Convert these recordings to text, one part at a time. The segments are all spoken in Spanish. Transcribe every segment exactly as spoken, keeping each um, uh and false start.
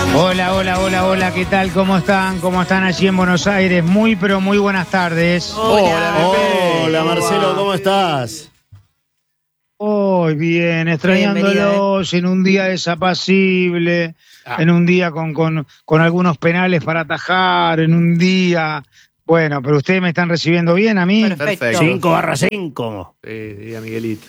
Hola, hola, hola, hola, ¿qué tal? ¿Cómo están? ¿Cómo están allí en Buenos Aires? Muy, pero muy buenas tardes. Hola, hola, hola Marcelo, ¿cómo estás? Hoy bien, extrañándolos en un día desapacible, ah. en un día con, con, con algunos penales para atajar, en un día... Bueno, pero ustedes me están recibiendo bien a mí. Perfecto. cinco barra cinco. Sí, diga Miguelito.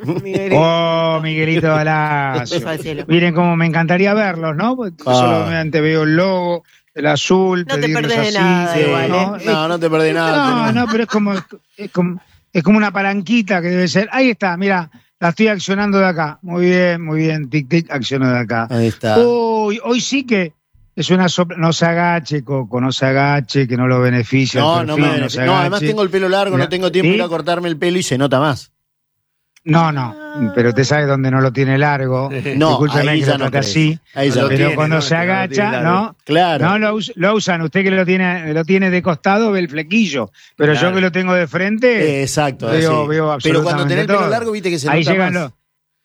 Oh, Miguelito Galacio. Miren cómo me encantaría verlos, ¿no? Porque ah. solamente veo el logo, el azul, no te perdés así, de nada, sí, igual, ¿no? ¿eh? No, no te perdés nada. No, no, pero es como, es como, es como una palanquita que debe ser. Ahí está, mira, la estoy accionando de acá. Muy bien, muy bien, tic, tic, acciono de acá. Ahí está. Hoy, hoy sí que es una sopla, no se agache, Coco, no se agache, que no lo beneficia. No, perfil, no me beneficia. No, además tengo el pelo largo, no tengo tiempo de ir a cortarme el pelo y se nota más. No, no, pero usted sabe dónde no lo tiene largo. No, discúlpeme ahí que ya lo no trate crees. así. Ahí ya pero tiene, cuando no, se agacha, ¿no? Claro. No lo, us lo usan. Usted que lo tiene, lo tiene de costado, ve el flequillo. Pero claro. yo que lo tengo de frente, eh, exacto, veo, sí. veo absolutamente pero cuando tenés el pelo todo. largo, viste que se ahí nota llegan más. Los...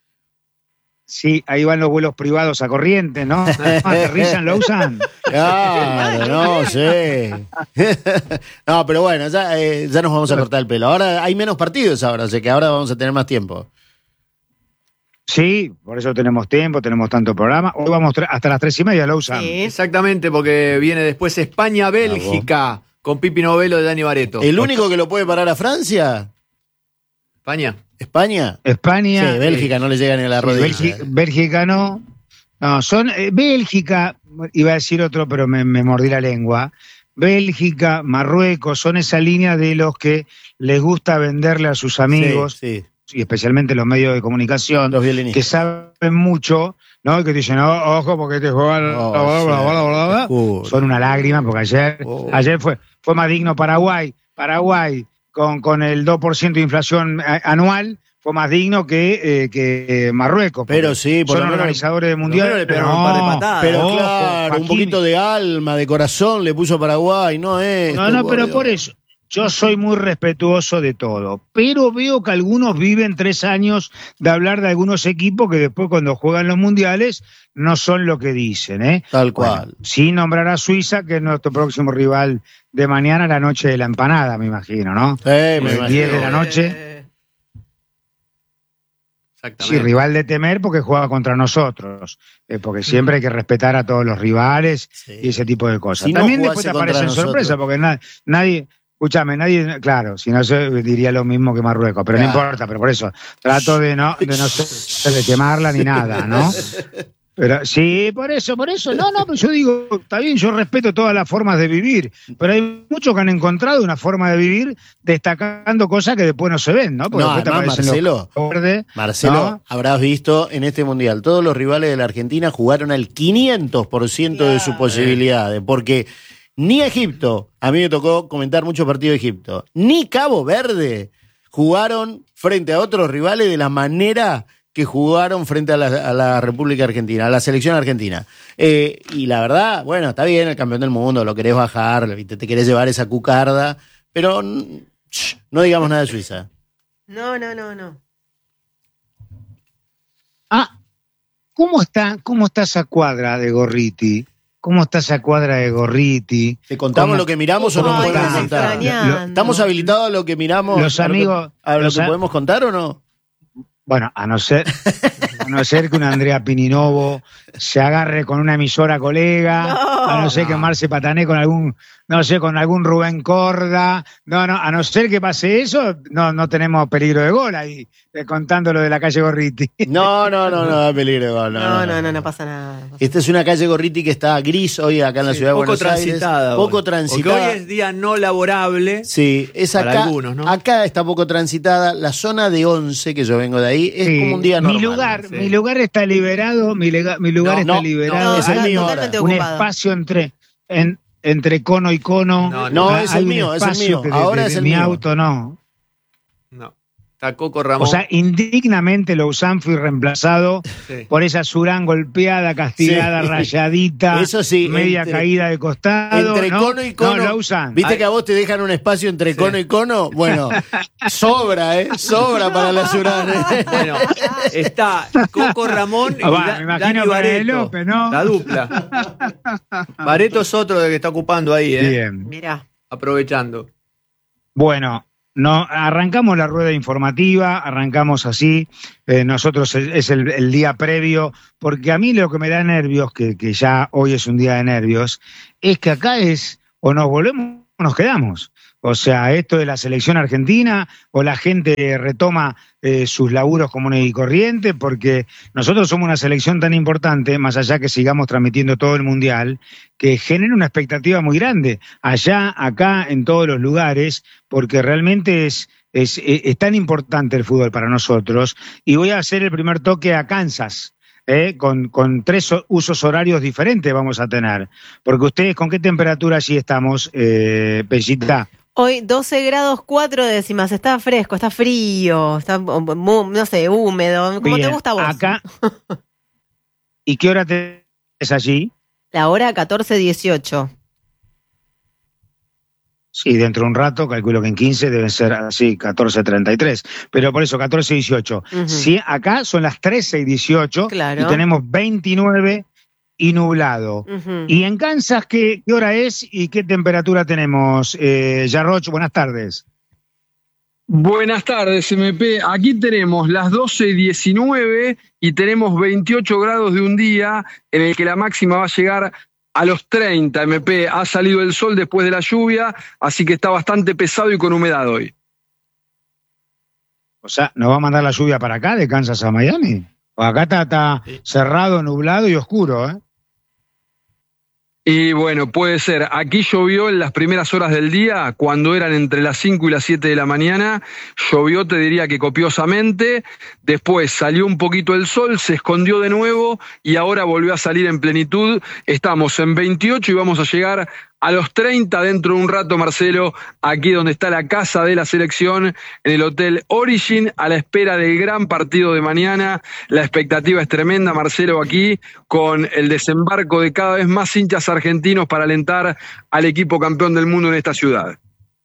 Sí, ahí van los vuelos privados a Corrientes, ¿no? Aterrizan, lo usan. Claro, no sé. No, pero bueno, ya, eh, ya nos vamos a cortar el pelo. Ahora hay menos partidos ahora, o sea que ahora vamos a tener más tiempo. Sí, por eso tenemos tiempo, tenemos tanto programa. Hoy vamos hasta las tres y media, lo usan. Sí. Exactamente, porque viene después España-Bélgica con Pipi Novello de Dani Barreto. ¿El único que lo puede parar a Francia? España. ¿España? España. Sí, Bélgica eh, no le llega ni a la sí, rodilla. Bélgica, Bélgica no. No, son eh, Bélgica, iba a decir otro, pero me, me mordí la lengua. Bélgica, Marruecos, son esa línea de los que les gusta venderle a sus amigos, sí, sí. y especialmente los medios de comunicación, los que saben mucho, ¿no? Y que te dicen, oh, ojo, porque te juegan, oh, bla, bla, sí. bla, bla, bla, bla. Son una lágrima, porque ayer, oh. ayer fue, fue más digno Paraguay, Paraguay, con, con el dos por ciento de inflación anual, fue más digno que, eh, que Marruecos. Pero sí, por son lo organizadores del mundial. Le pegaron no, un par de patadas. Pero ojo, claro, Joaquín. Un poquito de alma, de corazón le puso Paraguay, no es. No, no, pero por eso. Yo soy muy respetuoso de todo, pero veo que algunos viven tres años de hablar de algunos equipos que después cuando juegan los mundiales no son lo que dicen, ¿eh? Tal cual. Bueno, sin nombrar a Suiza, que es nuestro próximo rival de mañana, la noche de la empanada, me imagino, ¿no? Eh, me imagino. diez de la noche. Sí, rival de temer porque juega contra nosotros, eh, porque siempre hay que respetar a todos los rivales sí. y ese tipo de cosas. Si También no después te aparecen sorpresas, porque na nadie... Escúchame, nadie, claro, si no se diría lo mismo que Marruecos, pero claro. no importa, pero por eso trato de no, de no ser, de quemarla ni nada, ¿no? Pero sí, por eso, por eso, no, no, pero yo digo, está bien, yo respeto todas las formas de vivir, pero hay muchos que han encontrado una forma de vivir destacando cosas que después no se ven, ¿no? Porque no, además, Marcelo, verdes, Marcelo, ¿no? Habrás visto en este mundial, todos los rivales de la Argentina jugaron al quinientos por ciento de sus posibilidades, porque ni Egipto, a mí me tocó comentar muchos partidos de Egipto, ni Cabo Verde jugaron frente a otros rivales de la manera que jugaron frente a la, a la República Argentina, a la selección argentina. Eh, y la verdad, bueno, está bien el campeón del mundo, lo querés bajar, te, te querés llevar esa cucarda, pero shh, no digamos nada de Suiza. No, no, no, no. Ah, ¿cómo está, cómo está esa cuadra de Gorriti? ¿Cómo está esa cuadra de Gorriti? ¿Te contamos ¿Cómo? lo que miramos o no Ay, podemos contar? Lo, ¿Estamos habilitados a lo que miramos? Los amigos. ¿A lo que, a lo los que podemos contar o no? Bueno, a no ser, a no ser que una Andrea Pininovo se agarre con una emisora colega, no, a no ser no. que Marce Patané con algún, no sé, con algún Rubén Corda, no, no, a no ser que pase eso, no, no tenemos peligro de gol ahí, eh, contando lo de la calle Gorriti. No, no, no, no da peligro de gol. No, no, no, no, no pasa nada. No pasa Esta es una calle Gorriti que está gris hoy acá en la sí, ciudad de Buenos transitada Aires. Poco hoy. transitada. Porque hoy es día no laborable. Sí, es acá, para algunos, ¿no? Acá está poco transitada. La zona de Once, que yo vengo de ahí, es sí. como un día normal. Mi lugar, sí. mi lugar está liberado, mi, lega, mi lugar no, está no, liberado. No, es el mío ahora. Un espacio entre, en, entre cono y cono. No, no, no es el mío, es el mío. Ahora de, de, es el mi mío. auto, no. No. Está Coco Ramón. O sea, indignamente Lozán fui reemplazado sí. por esa Surán golpeada, castigada, sí. rayadita, eso sí, media entre, caída de costado. Entre ¿no? cono y cono. No, Lozán. ¿Viste Ay. que a vos te dejan un espacio entre sí. cono y cono? Bueno, sobra, ¿eh? Sobra para la Surán. ¿eh? Bueno, está Coco Ramón y ah, va, da, me imagino Dani Barreto, López, ¿no? la dupla. Bareto es otro de que está ocupando ahí, ¿eh? Bien. Mirá. Aprovechando. Bueno, no, arrancamos la rueda informativa, arrancamos así, eh, nosotros es, es el, el día previo, porque a mí lo que me da nervios, que, que ya hoy es un día de nervios, es que acá es o nos volvemos o nos quedamos. O sea, esto de la selección argentina, o la gente retoma eh, sus laburos comunes y corrientes, porque nosotros somos una selección tan importante, más allá que sigamos transmitiendo todo el mundial, que genera una expectativa muy grande, allá, acá, en todos los lugares, porque realmente es, es, es tan importante el fútbol para nosotros. Y voy a hacer el primer toque a Kansas. Eh, con, con tres usos horarios diferentes vamos a tener. Porque ustedes, ¿con qué temperatura allí estamos, eh, Pellita? Hoy doce grados cuatro décimas, está fresco, está frío, está, no sé, húmedo, como Bien, te gusta a vos. Acá. ¿Y qué hora te es allí? La hora catorce dieciocho. Sí, dentro de un rato, calculo que en quince deben ser así, catorce treinta y tres. Pero por eso, catorce dieciocho. Uh-huh. Sí, acá son las trece y dieciocho, claro. Y tenemos veintinueve y nublado. Uh-huh. ¿Y en Kansas qué, qué hora es y qué temperatura tenemos? Eh, Yarroch, buenas tardes. Buenas tardes, M P. Aquí tenemos las doce y diecinueve y tenemos veintiocho grados de un día en el que la máxima va a llegar a los treinta, M P. Ha salido el sol después de la lluvia, así que está bastante pesado y con humedad hoy. O sea, ¿nos va a mandar la lluvia para acá, de Kansas a Miami? O acá está, está cerrado, nublado y oscuro, ¿eh? Y bueno, puede ser. Aquí llovió en las primeras horas del día, cuando eran entre las cinco y las siete de la mañana. Llovió, te diría que copiosamente. Después salió un poquito el sol, se escondió de nuevo y ahora volvió a salir en plenitud. Estamos en veintiocho y vamos a llegar a los treinta dentro de un rato, Marcelo, aquí donde está la casa de la selección, en el Hotel Origin, a la espera del gran partido de mañana. La expectativa es tremenda, Marcelo, aquí, con el desembarco de cada vez más hinchas argentinos para alentar al equipo campeón del mundo en esta ciudad.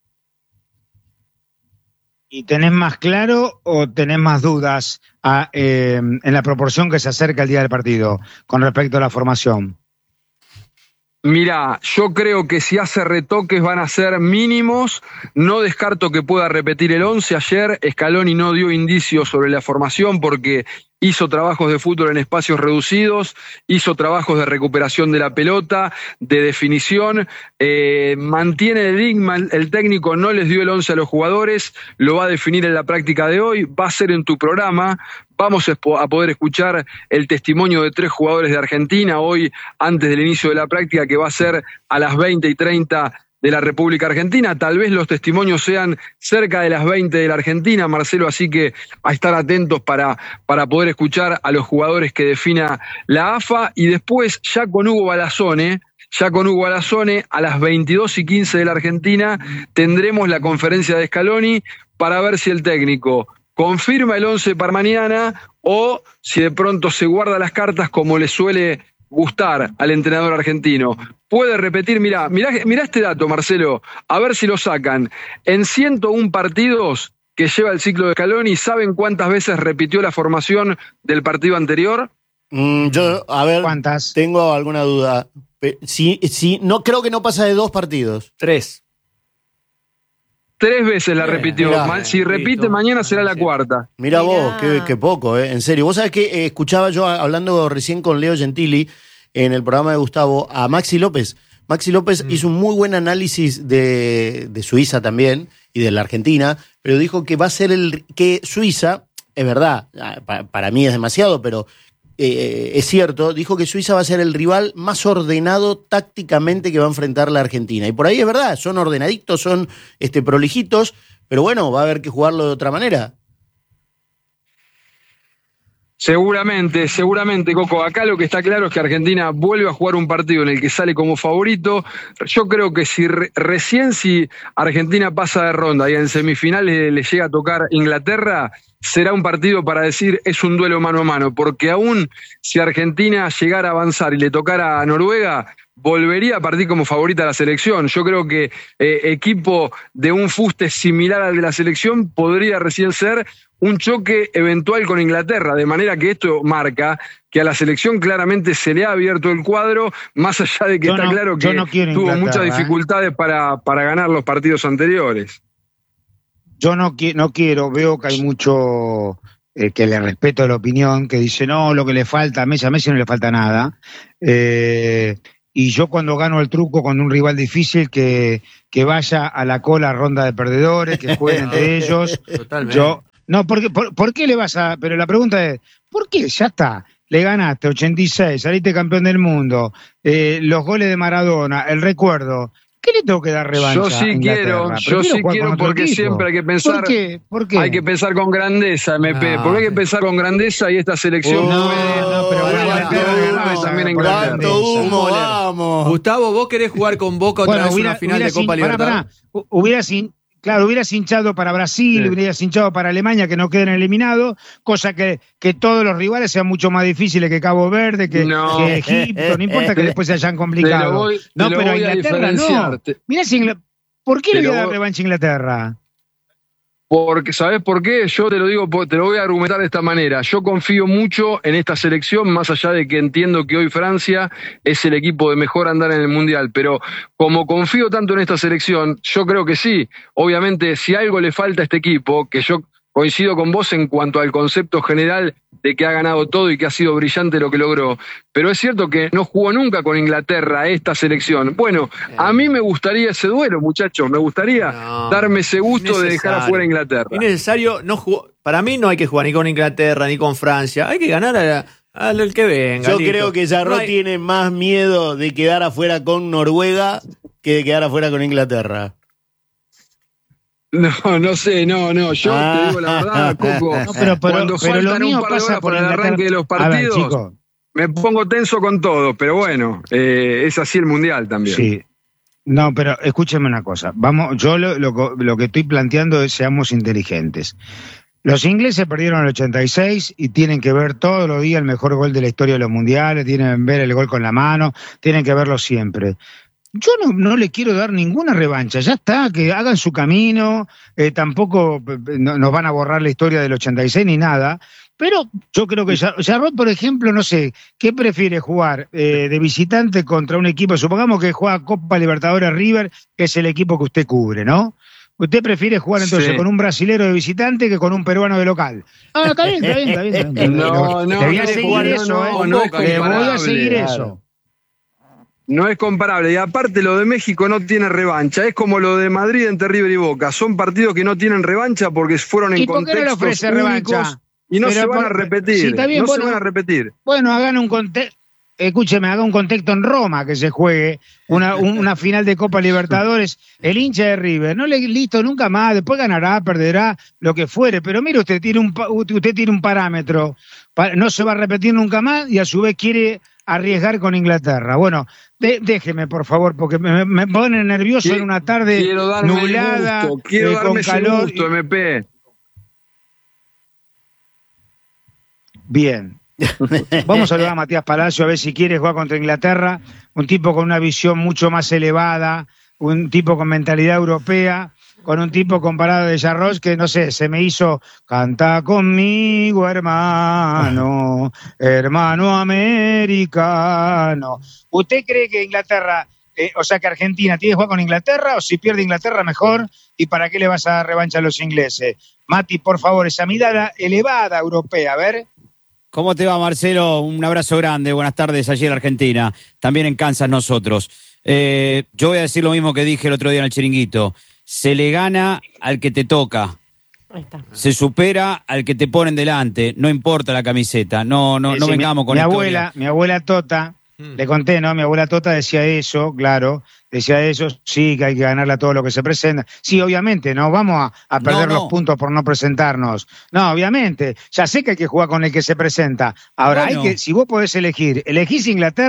¿Y tenés más claro o tenés más dudas a, eh, en la proporción que se acerca el día del partido con respecto a la formación? Mirá, yo creo que si hace retoques van a ser mínimos. No descarto que pueda repetir el once. Ayer Scaloni no dio indicios sobre la formación porque hizo trabajos de fútbol en espacios reducidos, hizo trabajos de recuperación de la pelota, de definición, eh, mantiene el enigma, el técnico no les dio el once a los jugadores, lo va a definir en la práctica de hoy, va a ser en tu programa. Vamos a poder escuchar el testimonio de tres jugadores de Argentina hoy, antes del inicio de la práctica, que va a ser a las veinte y treinta de la República Argentina. Tal vez los testimonios sean cerca de las veinte de la Argentina, Marcelo, así que a estar atentos para, para poder escuchar a los jugadores que defina la A F A. Y después, ya con Hugo Balazone, ya con Hugo Balazone, a las veintidós y quince de la Argentina, tendremos la conferencia de Scaloni para ver si el técnico confirma el once para mañana o si de pronto se guarda las cartas como le suele gustar al entrenador argentino. Puede repetir, mirá, mirá, mirá este dato, Marcelo, a ver si lo sacan. En ciento un partidos que lleva el ciclo de Scaloni, ¿saben cuántas veces repitió la formación del partido anterior? Mm, yo, a ver, ¿Cuántas? Tengo alguna duda. Sí, sí, no, creo que no pasa de dos partidos. Tres. Tres veces la repitió. Mirá, si repite, mañana será la cuarta. Mira vos, Mirá. qué, qué poco, ¿eh? En serio. Vos sabés que eh, escuchaba yo hablando recién con Leo Gentili en el programa de Gustavo a Maxi López. Maxi López mm. hizo un muy buen análisis de, de Suiza también y de la Argentina, pero dijo que va a ser el que Suiza, es verdad, para, para mí es demasiado, pero eh, es cierto, dijo que Suiza va a ser el rival más ordenado tácticamente que va a enfrentar la Argentina. Y por ahí es verdad, son ordenaditos, son este, prolijitos, pero bueno, va a haber que jugarlo de otra manera. Seguramente, seguramente, Coco. Acá lo que está claro es que Argentina vuelve a jugar un partido en el que sale como favorito. Yo creo que si re, recién si Argentina pasa de ronda y en semifinales le llega a tocar Inglaterra, será un partido para decir es un duelo mano a mano, porque aún si Argentina llegara a avanzar y le tocara a Noruega, volvería a partir como favorita a la selección. Yo creo que eh, equipo de un fuste similar al de la selección podría recién ser un choque eventual con Inglaterra, de manera que esto marca que a la selección claramente se le ha abierto el cuadro, más allá de que yo está no, claro que no tuvo muchas dificultades ¿eh? para, para ganar los partidos anteriores. Yo no, no quiero, veo que hay mucho eh, que le respeto la opinión, que dice, no, lo que le falta a Messi, a Messi no le falta nada. Eh, y yo cuando gano el truco con un rival difícil, que, que vaya a la cola ronda de perdedores, que jueguen entre ellos. Totalmente. Yo, no, porque, por, ¿por qué le vas a...? Pero la pregunta es, ¿por qué? Ya está. Le ganaste ochenta y seis, saliste campeón del mundo, eh, los goles de Maradona, el recuerdo... ¿Qué le tengo que dar revancha? Yo sí quiero, yo sí quiero porque equipo. siempre hay que pensar, ¿Por qué? ¿Por qué? hay que pensar con grandeza, M P, No. porque hay que pensar con grandeza y esta selección Oh, puede, no, pero puede bueno, bater no, a Inglaterra no, también en no, Inglaterra. ¿cuánto humo? Vamos. Gustavo, ¿vos querés jugar con Boca otra Bueno, vez hubiera, una final hubiera de Copa sin, pará, Libertadores? pará. Hubieras hin- claro, hubieras hinchado para Brasil, Sí. hubieras hinchado para Alemania, que no queden eliminados, cosa que, que todos los rivales sean mucho más difíciles que Cabo Verde, que, No. que Egipto, no importa que después se hayan Te complicado. lo voy, te no, lo pero voy a Inglaterra diferenciar. no. Te- Mirá si Ingl- ¿Por qué te le voy lo a dar voy- revancha a Inglaterra? Porque, ¿sabés por qué? Yo te lo digo, te lo voy a argumentar de esta manera. Yo confío mucho en esta selección, más allá de que entiendo que hoy Francia es el equipo de mejor andar en el Mundial. Pero como confío tanto en esta selección, yo creo que sí. Obviamente, si algo le falta a este equipo, que yo coincido con vos en cuanto al concepto general de que ha ganado todo y que ha sido brillante lo que logró, pero es cierto que no jugó nunca con Inglaterra esta selección. Bueno, a mí me gustaría ese duelo, muchachos, me gustaría No, darme ese gusto de dejar innecesario. afuera a Inglaterra. Innecesario, no jugó, para mí no hay que jugar ni con Inglaterra ni con Francia, hay que ganar a- al que venga. Yo listo. creo que Jarró No hay- tiene más miedo de quedar afuera con Noruega que de quedar afuera con Inglaterra. No, no sé, no, no, yo Ah. te digo la verdad, Coco, No, pero, pero, cuando pero lo faltan mío un par de pasa horas por para el Inglaterra. arranque de los A ver, partidos, chicos, me pongo tenso con todo, pero bueno, eh, es así el Mundial también. sí. No, pero escúcheme una cosa. Vamos, yo lo, lo, lo que estoy planteando es seamos inteligentes. Los ingleses perdieron el ochenta y seis y tienen que ver todos los días el mejor gol de la historia de los mundiales, tienen que ver el gol con la mano, tienen que verlo siempre. Yo no, no le quiero dar ninguna revancha, ya está, que hagan su camino, eh, tampoco eh, no, nos van a borrar la historia del ochenta y seis ni nada, pero yo creo que Jarrod, por ejemplo, no sé, ¿qué prefiere jugar eh, de visitante contra un equipo? Supongamos que juega Copa Libertadores River, que es el equipo que usted cubre, ¿no? ¿Usted prefiere jugar entonces Sí. con un brasilero de visitante que con un peruano de local? Ah, está bien, está bien, está bien. Está bien. No, no, Le voy a no, seguir no, eso, no, ¿eh? no es Le voy a comparable. seguir Claro. eso. No es comparable, y aparte lo de México no tiene revancha, es como lo de Madrid entre River y Boca, son partidos que no tienen revancha porque fueron en ¿Y por qué no le contextos ofrece únicos revancha? y no Pero se van a por- repetir, sí, está bien, no bueno. se van a repetir. Bueno, hagan un contexto, escúcheme, haga un contexto en Roma que se juegue una, un- una final de Copa Libertadores, el hincha de River, no le listo nunca más, después ganará, perderá, lo que fuere, pero mire, usted tiene un, pa- usted tiene un parámetro, pa- no se va a repetir nunca más y a su vez quiere arriesgar con Inglaterra. Bueno, de- déjeme, por favor, porque me, me pone nervioso en una tarde Quiero darme el nublada, gusto, quiero eh, darme con ese calor. gusto, M P. Bien. Vamos a saludar a Matías Palacio a ver si quiere jugar contra Inglaterra, un tipo con una visión mucho más elevada, un tipo con mentalidad europea, con un tipo comparado de Jarros que, no sé, se me hizo canta conmigo, hermano, hermano americano. ¿Usted cree que Inglaterra, eh, o sea que Argentina tiene que jugar con Inglaterra o si pierde Inglaterra mejor? ¿Y para qué le vas a dar revancha a los ingleses? Mati, por favor, esa mirada elevada europea, a ver. ¿Cómo te va, Marcelo? Un abrazo grande. Buenas tardes allí en Argentina. También en Kansas nosotros. Eh, yo voy a decir lo mismo que dije el otro día en el Chiringuito. Se le gana al que te toca. Ahí está. Se supera al que te ponen delante. No importa la camiseta. No, no, no Sí, vengamos mi, con mi historia. abuela, mi abuela Tota, Mm. le conté, ¿no? Mi abuela Tota decía eso, claro, decía eso, sí, que hay que ganarle a todo lo que se presenta. Sí, obviamente, no vamos a, a perder No, no. los puntos por no presentarnos. No, obviamente, ya sé que hay que jugar con el que se presenta. Ahora, Bueno. hay que, si vos podés elegir, elegís Inglaterra,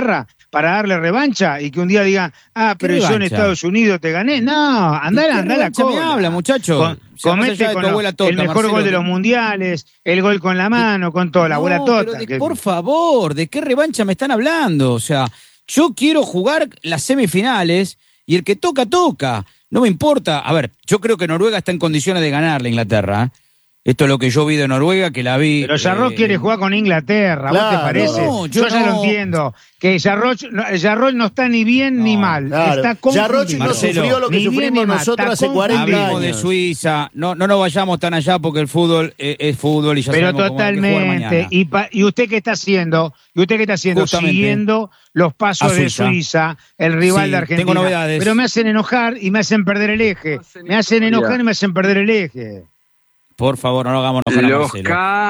para darle revancha y que un día digan, ah, pero yo en revancha? Estados Unidos te gané. No, andá, ¿De qué andá la revancha me cola. habla, muchacho? Con, O sea, más comete allá de con tu lo- abuela tota, el mejor Marcelo, gol de los que- mundiales, el gol con la mano, con todo, la abuela No, tota. pero de- que- por favor, ¿de qué revancha me están hablando? O sea, yo quiero jugar las semifinales y el que toca, toca. No me importa. A ver, yo creo que Noruega está en condiciones de ganarle a Inglaterra. ¿eh? Esto es lo que yo vi de Noruega, que la vi. Pero Jarroch eh, quiere jugar con Inglaterra, ¿vos Claro, te parece? no, yo yo ya no. lo entiendo. Que Jarroch no, Jarroch no está ni bien ni mal. Claro. Está Jarroch confundido. no Marcelo, sufrió lo que ni bien sufrimos ni mal, nosotros está hace cuarenta confundido. Hablemos de años. Suiza. No, no nos vayamos tan allá porque el fútbol eh, es fútbol y ya Pero sabemos cómo hay que jugar totalmente. mañana. Y, pa- y usted qué está haciendo, y usted qué está haciendo, Justamente. siguiendo los pasos A de Suiza. Suiza, el rival Sí, de Argentina. tengo novedades. Pero me hacen enojar y me hacen perder el eje. hacen Me hacen historia. enojar y me hacen perder el eje. Por favor, no lo hagamos enojar a Los Marcelo.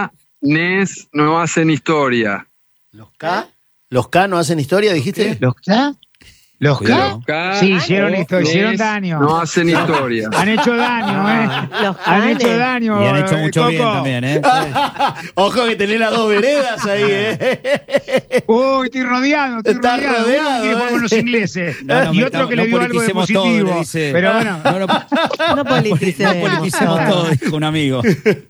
Canes no hacen historia. ¿Los K? ¿Los K no hacen historia, dijiste? ¿Los K? ¿Los Cuidado. K? Sí, hicieron, esto, hicieron daño. No hacen historia. Han hecho daño, ¿eh? Los Han canes. hecho daño. Y han hecho eh, mucho bien Coco. también, ¿eh? Ojo que tenés las dos veredas ahí, ¿eh? Uy, estoy rodeado, estoy Estás rodeado. rodeado, Uno quiere jugar eh. con los ingleses. No, no, y me otro está- que le no dio algo de politicemos todo, positivo. le dice. Pero bueno, No, no, No politicemos. no politicemos todo, dijo un amigo.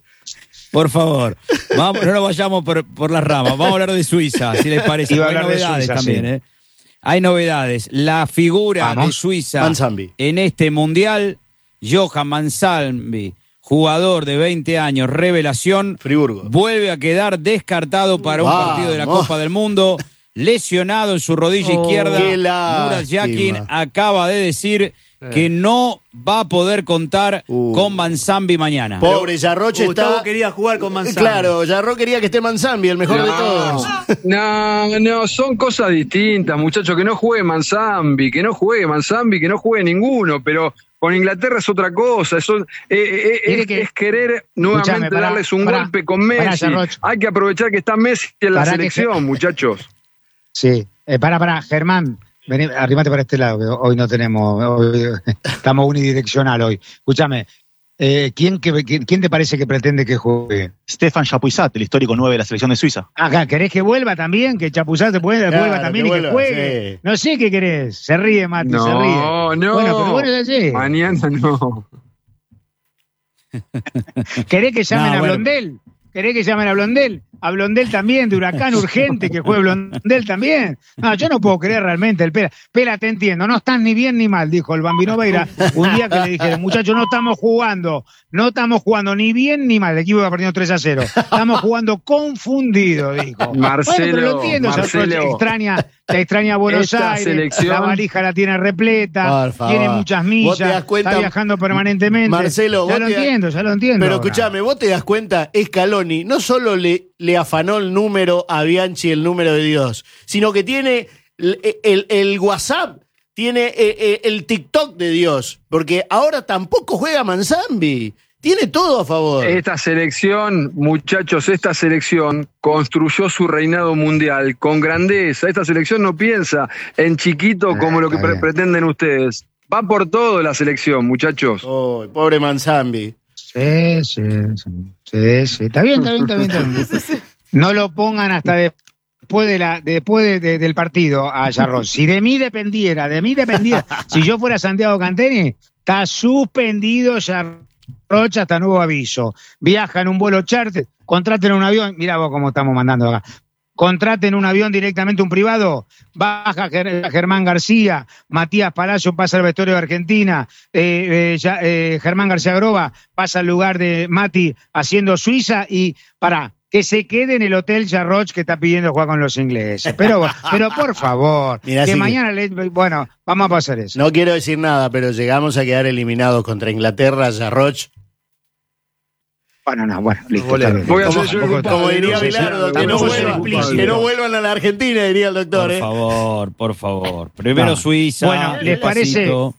Por favor, vamos, no nos vayamos por, por las ramas. Vamos a hablar de Suiza, si les parece. Iba a Hay hablar de novedades Suiza, también, sí. ¿eh? Hay novedades. La figura Vamos. de Suiza Mansambi. en este mundial, Johan Mansambi, jugador de veinte años, revelación, Friburgo. vuelve a quedar descartado para un Vamos. partido de la Copa del Mundo, lesionado en su rodilla Oh. izquierda. Qué lástima. Murat Yakin acaba de decir que no va a poder contar Uh. con Mansambi mañana. Pobre Jarroch Gustavo está... quería jugar con Manzano. Claro, Jarroch quería que esté Mansambi, el mejor de todos. No, no, son cosas distintas, muchachos. Que no juegue Mansambi, que no juegue Mansambi, que no juegue ninguno, pero con Inglaterra es otra cosa. Eso, eh, eh, Mire es, que- es querer nuevamente Escuchame, pará, darles un pará, golpe con pará, Messi. Jarroch. Hay que aprovechar que está Messi en la Pará que selección, se- muchachos. sí. Eh, para, para, Germán, vení, arrimate para este lado, que hoy no tenemos, hoy, estamos unidireccional hoy. Escúchame, eh, ¿quién, que, quién, quién te parece que pretende que juegue? Stefan Chapuisat, el histórico nueve de la selección de Suiza. Acá, ¿querés que vuelva también? ¿Que Chapuzá se pueda, Claro, vuelva también que y que vuelva, juegue? sí. No sé qué querés. Se ríe, Mati, se ríe. No, no. Bueno, pero bueno, es así. Mañana no. ¿Querés que llamen No, a bueno. Blondel? ¿Querés que llamen a Blondel? A Blondel también, de Huracán urgente, que juegue Blondel también. No, yo no puedo creer realmente el Pela. Pela, te entiendo, no están ni bien ni mal, dijo el Bambino Veira un día que le dijeron, muchachos, no estamos jugando, no estamos jugando ni bien ni mal. El equipo va perdiendo tres a cero. Estamos jugando confundido, dijo. Marcelo, bueno, pero lo entiendo, Marcelo. Sarkozy extraña, te extraña Buenos Esta Aires, selección- la valija la tiene repleta, Por favor. tiene muchas Vos millas, te das cuenta, está viajando permanentemente. Marcelo, ya vos lo te das- entiendo, ya lo entiendo. Pero ahora. escúchame, vos te das cuenta, Scaloni no solo le, le afanó el número a Bianchi, el número de Dios, sino que tiene el, el- el WhatsApp, tiene eh, eh, el TikTok de Dios, porque ahora tampoco juega Mansambi. Tiene todo a favor. Esta selección, muchachos, esta selección construyó su reinado mundial con grandeza. Esta selección no piensa en chiquito como lo que está pre- bien. pretenden ustedes. Va por todo la selección, muchachos. Oh, pobre Mansambi. Sí, sí, sí, sí, sí. Está bien, está bien, está bien, está bien. No lo pongan hasta después de la, después de- de- del partido a Jarroch. Si de mí dependiera, de mí dependiera, si yo fuera Santiago Canteni, está suspendido Jarroch hasta nuevo aviso. Viaja en un vuelo charter, contraten un avión, mirá vos cómo estamos mandando acá. Contraten un avión directamente, un privado, baja Ger- Germán García, Matías Palacio pasa al vestuario de Argentina, eh, eh, ya, eh, Germán García Groba pasa al lugar de Mati haciendo Suiza y para que se quede en el hotel Jarroch que está pidiendo jugar con los ingleses. Pero, pero por favor, Mirá, que sí mañana, le- bueno, vamos a pasar eso. No quiero decir nada, pero llegamos a quedar eliminados contra Inglaterra, Jarroch. Bueno, no, bueno, listo. Voy a está bien. Voy a Como, hacer yo como- culpable, como diría no sé si- Bilardo, que no, tampoco ser vuelvan, explícito. que no vuelvan a la Argentina, diría el doctor. Por ¿eh? favor, por favor. Primero No. Suiza. Bueno, ¿les parece? despacito.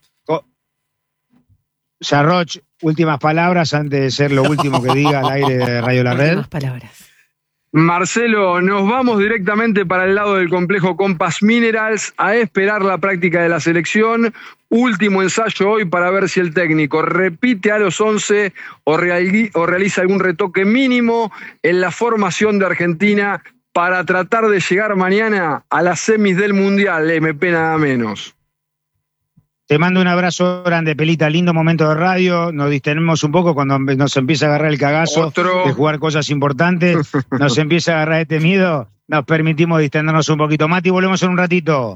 Jarroch, últimas palabras antes de ser lo último que diga al aire de Radio La Red. Últimas palabras. Marcelo, nos vamos directamente para el lado del complejo Compass Minerals a esperar la práctica de la selección. Último ensayo hoy para ver si el técnico repite a los once o, reali- o realiza algún retoque mínimo en la formación de Argentina para tratar de llegar mañana a las semis del Mundial, M P nada menos. Te mando un abrazo grande, Pelita. Lindo momento de radio. Nos distendemos un poco cuando nos empieza a agarrar el cagazo Otro. de jugar cosas importantes. Nos empieza a agarrar este miedo. Nos permitimos distendernos un poquito. Mati, volvemos en un ratito.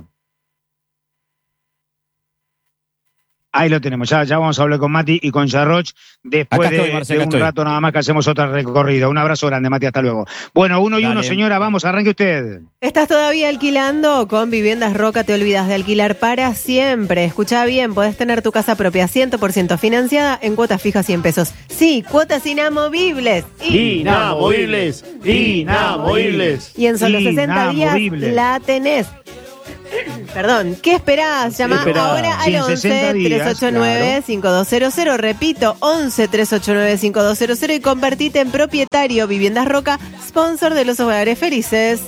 Ahí lo tenemos. Ya, ya vamos a hablar con Mati y con Jarroch después estoy, de, Marce, de un estoy. rato nada más que hacemos otro recorrido. Un abrazo grande, Mati. Hasta luego. Bueno, uno y Dale. uno, señora. Vamos, arranque usted. ¿Estás todavía alquilando? Con Viviendas Roca te olvidas de alquilar para siempre. Escuchá bien, podés tener tu casa propia cien por ciento financiada en cuotas fijas cien pesos. Sí, cuotas inamovibles. Inamovibles, inamovibles. Y en solo sesenta días Inamovibles. la tenés. Perdón, ¿qué esperás? Llama ¿Qué esperás? ahora Sí, al en once, sesenta días, tres ocho nueve, cinco dos cero cero. Repito, once, tres ocho nueve, cinco dos cero cero y convertite en propietario. Viviendas Roca, sponsor de los hogares felices.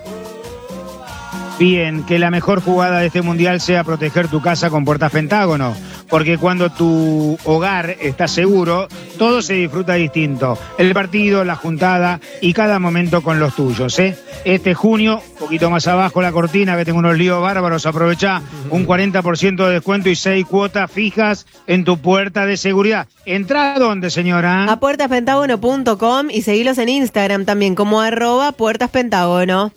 Bien, que la mejor jugada de este mundial sea proteger tu casa con puertas Pentágono, porque cuando tu hogar está seguro, todo se disfruta distinto. El partido, la juntada y cada momento con los tuyos, ¿eh? Este junio, un poquito más abajo la cortina, que tengo unos líos bárbaros, aprovechá un cuarenta por ciento de descuento y seis cuotas fijas en tu puerta de seguridad. ¿Entrá a dónde, señora? A puertas pentágono punto com y seguilos en Instagram también como arroba puertaspentágono.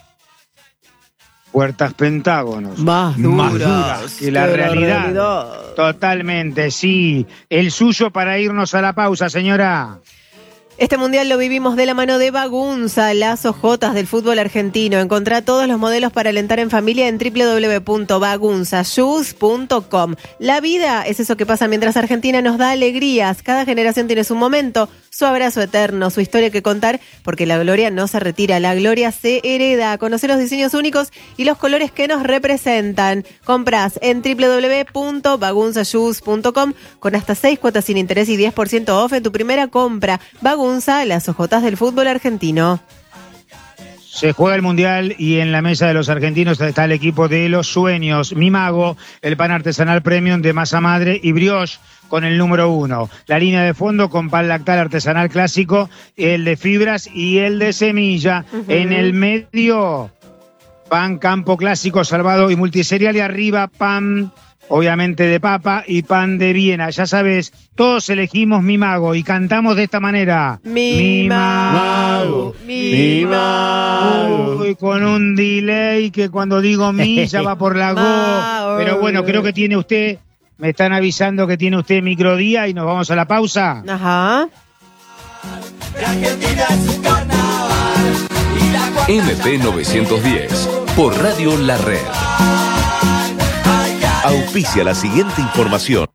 Puertas Pentágonos. Más Más duras duras que la realidad. Totalmente, sí. El suyo para irnos a la pausa, señora. Este mundial lo vivimos de la mano de Bagunza, las ojotas del fútbol argentino. Encontrá todos los modelos para alentar en familia en doble u doble u doble u punto bagunza shoes punto com. La vida es eso que pasa mientras Argentina nos da alegrías. Cada generación tiene su momento, su abrazo eterno, su historia que contar, porque la gloria no se retira, la gloria se hereda. Conocer los diseños únicos y los colores que nos representan. Comprás en doble u doble u doble u punto bagunza shoes punto com con hasta seis cuotas sin interés y diez por ciento off en tu primera compra. Bagunza, las ojotas del fútbol argentino. Se juega el Mundial y en la mesa de los argentinos está el equipo de los sueños. Mi Mago, el pan artesanal premium de masa madre y brioche con el número uno. La línea de fondo con pan lactal artesanal clásico, el de fibras y el de semilla. Uh-huh. En el medio, pan campo clásico salvado y multiserial y arriba pan... obviamente de papa y pan de Viena. Ya sabes, todos elegimos Mi Mago y cantamos de esta manera. Mi, mi mago, mi mago. Uy, con un delay que cuando digo mi ya va por la go. Pero bueno, creo que tiene usted, me están avisando que tiene usted microdía y nos vamos a la pausa. Ajá. M P novecientos diez por Radio La Red. Auspicia la siguiente información.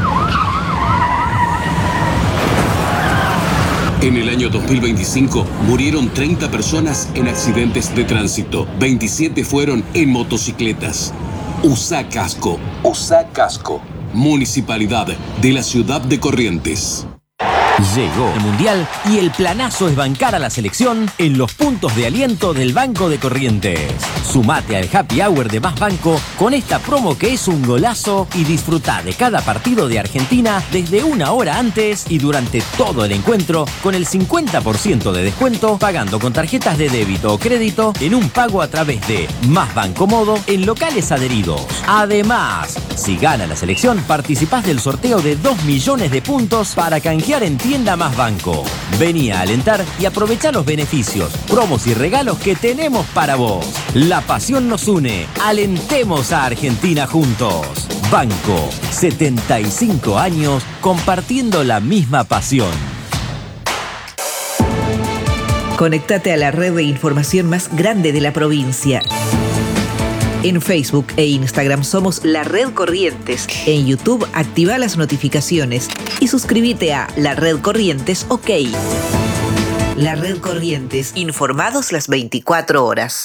En el año dos mil veinticinco murieron treinta personas en accidentes de tránsito. veintisiete fueron en motocicletas. Usá casco. Usá casco. Municipalidad de la Ciudad de Corrientes. Llegó el Mundial y el planazo es bancar a la selección en los puntos de aliento del Banco de Corrientes. Sumate al Happy Hour de Más Banco con esta promo que es un golazo y disfrutá de cada partido de Argentina desde una hora antes y durante todo el encuentro con el cincuenta por ciento de descuento pagando con tarjetas de débito o crédito en un pago a través de Más Banco Modo en locales adheridos. Además, si gana la selección, participás del sorteo de dos millones de puntos para canjear en Tienda Más Banco. Vení a alentar y aprovechá los beneficios, promos y regalos que tenemos para vos. La pasión nos une. Alentemos a Argentina juntos. Banco, setenta y cinco años compartiendo la misma pasión. Conéctate a la red de información más grande de la provincia. En Facebook e Instagram somos La Red Corrientes. En YouTube activa las notificaciones y suscríbete a La Red Corrientes OK. La Red Corrientes, informados las veinticuatro horas.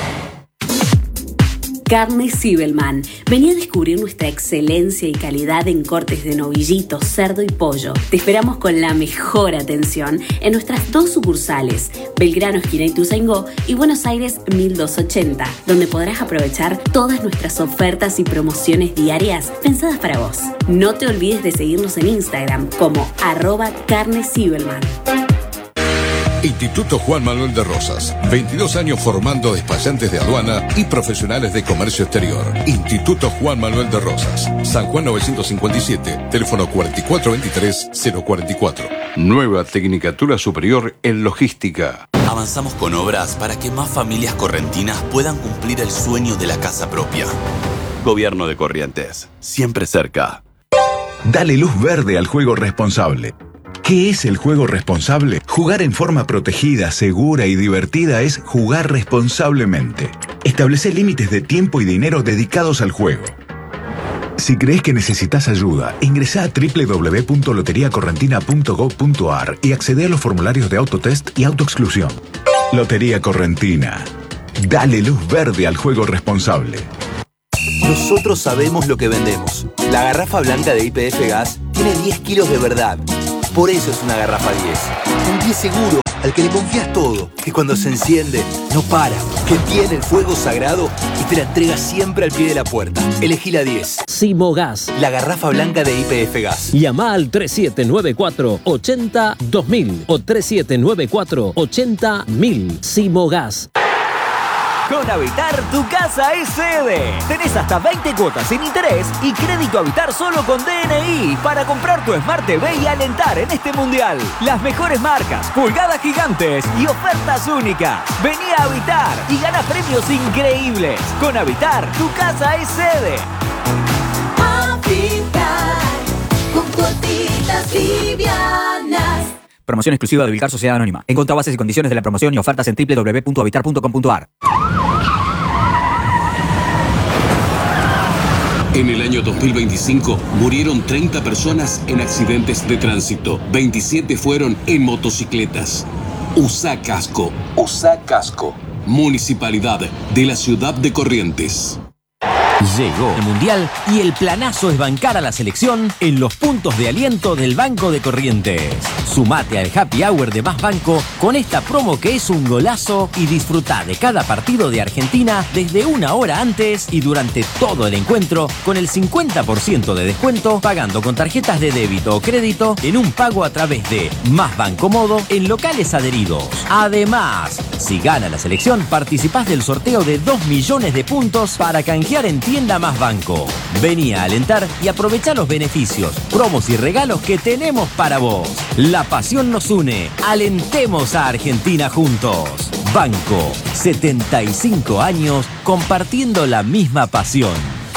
Carne Zibelman. Vení a descubrir nuestra excelencia y calidad en cortes de novillito, cerdo y pollo. Te esperamos con la mejor atención en nuestras dos sucursales, Belgrano, esquina Ituzaingó y Buenos Aires mil doscientos ochenta, donde podrás aprovechar todas nuestras ofertas y promociones diarias pensadas para vos. No te olvides de seguirnos en Instagram como arroba carne Zibelman. Instituto Juan Manuel de Rosas. veintidós años formando despachantes de aduana y profesionales de comercio exterior. Instituto Juan Manuel de Rosas. San Juan novecientos cincuenta y siete. Teléfono cuatro cuatro dos tres cero cuatro cuatro. Nueva Tecnicatura Superior en Logística. Avanzamos con obras para que más familias correntinas puedan cumplir el sueño de la casa propia. Gobierno de Corrientes. Siempre cerca. Dale luz verde al juego responsable. ¿Qué es el juego responsable? Jugar en forma protegida, segura y divertida es jugar responsablemente. Establece límites de tiempo y dinero dedicados al juego. Si crees que necesitas ayuda, ingresá a doble u doble u doble u punto lotería correntina punto gob punto ar y accede a los formularios de autotest y autoexclusión. Lotería Correntina. Dale luz verde al juego responsable. Nosotros sabemos lo que vendemos. La garrafa blanca de Y P F Gas tiene diez kilos de verdad. Por eso es una garrafa diez. Un diez seguro, al que le confías todo, que cuando se enciende, no para, que tiene el fuego sagrado y te la entrega siempre al pie de la puerta. Elegí la diez. Simogas. La garrafa blanca de Y P F Gas. Llama al tres siete nueve cuatro, ocho cero, dos mil o tres siete nueve cuatro, ocho cero, mil. Simogas. Con Habitar, tu casa es sede. Tenés hasta veinte cuotas sin interés y crédito Habitar solo con D N I para comprar tu Smart T V y alentar en este mundial. Las mejores marcas, pulgadas gigantes y ofertas únicas. Vení a Habitar y gana premios increíbles. Con Habitar, tu casa es sede. Habitar, con cuotitas livianas. Promoción exclusiva de Vilcar Sociedad Anónima. Encontrá bases y condiciones de la promoción y ofertas en doble u doble u doble u punto habitar punto com punto ar. En el año dos mil veinticinco murieron treinta personas en accidentes de tránsito. veintisiete fueron en motocicletas. Usá casco. Usá casco. Municipalidad de la Ciudad de Corrientes. Llegó el Mundial y el planazo es bancar a la selección en los puntos de aliento del Banco de Corrientes. Sumate al Happy Hour de Más Banco con esta promo que es un golazo y disfruta de cada partido de Argentina desde una hora antes y durante todo el encuentro con el cincuenta por ciento de descuento pagando con tarjetas de débito o crédito en un pago a través de Más Banco Modo en locales adheridos. Además, si gana la selección, participás del sorteo de dos millones de puntos para canjear en Tienda Más Banco. Vení a alentar y aprovechá los beneficios, promos y regalos que tenemos para vos. La pasión nos une. Alentemos a Argentina juntos. Banco, setenta y cinco años compartiendo la misma pasión.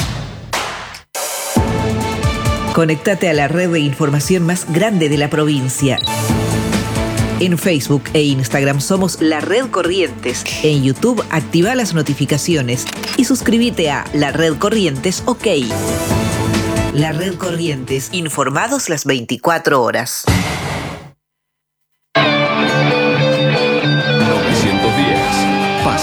Conectate a la red de información más grande de la provincia. En Facebook e Instagram somos La Red Corrientes. En YouTube activa las notificaciones y suscríbete a La Red Corrientes OK. La Red Corrientes, informados las veinticuatro horas.